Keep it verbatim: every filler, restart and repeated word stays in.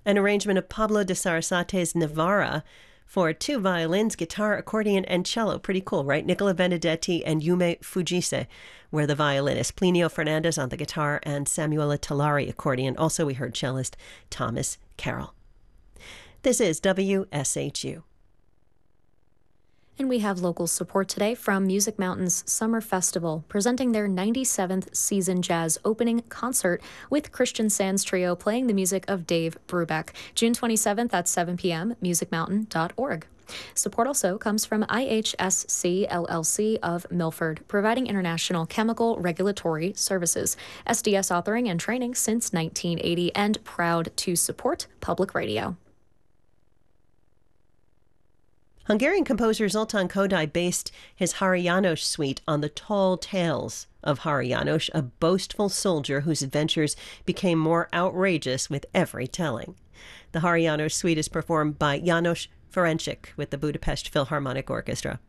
an arrangement of Pablo de Sarasate's Navarra for two violins, guitar, accordion, and cello. Pretty cool, right? Nicola Benedetti and Yume Fujise were the violinists. Plinio Fernandez on the guitar and Samuela Talari accordion. Also, we heard cellist Thomas Carroll. This is W S H U. And we have local support today from Music Mountain's Summer Festival, presenting their ninety-seventh season jazz opening concert with Christian Sands Trio playing the music of Dave Brubeck. June twenty-seventh at seven p.m., music mountain dot org. Support also comes from I H S C L L C of Milford, providing international chemical regulatory services, S D S authoring and training since nineteen eighty, and proud to support public radio. Hungarian composer Zoltan Kodály based his Hari János suite on the tall tales of Hari János, a boastful soldier whose adventures became more outrageous with every telling. The Hari János suite is performed by János Ferencsik with the Budapest Philharmonic Orchestra.